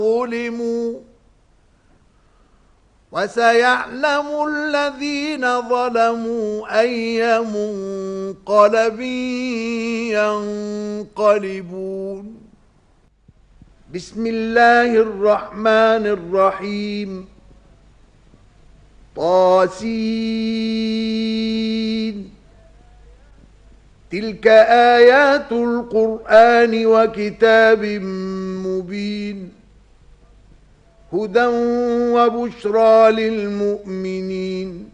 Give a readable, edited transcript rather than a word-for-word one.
ظلموا وسيعلم الذين ظلموا أي منقلب ينقلبون. بسم الله الرحمن الرحيم. طاسين. تلك آيات القرآن وكتاب مبين هدى وبشرى للمؤمنين.